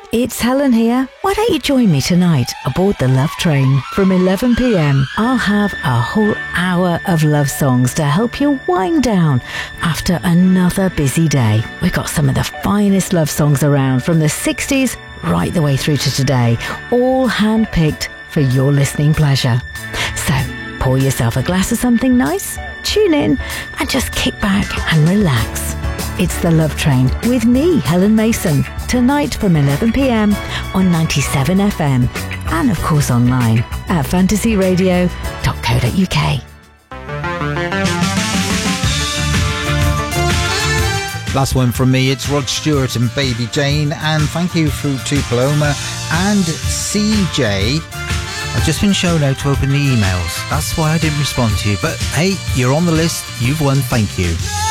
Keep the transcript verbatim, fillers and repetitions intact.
It's Helen here. Why don't you join me tonight aboard the Love Train? From eleven p m, I'll have a whole hour of love songs to help you wind down after another busy day. We've got some of the finest love songs around from the sixties right the way through to today, all hand-picked for your listening pleasure. So, pour yourself a glass of something nice, tune in, and just kick back and relax. It's the Love Train with me, Helen Mason, tonight from eleven p m on ninety-seven F M, and of course online at fantasy radio dot co dot u k. Last one from me, it's Rod Stewart and Baby Jane, and thank you through to Paloma and C J. I've just been shown how to open the emails. That's why I didn't respond to you. But hey, you're on the list. You've won. Thank you.